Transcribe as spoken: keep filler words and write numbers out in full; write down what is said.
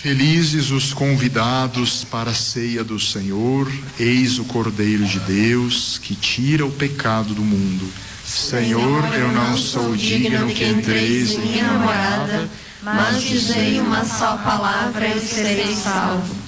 Felizes os convidados para a ceia do Senhor, eis o Cordeiro de Deus, que tira o pecado do mundo. Senhor, eu não sou digno que entreis em minha morada, mas dizei uma só palavra e serei salvo.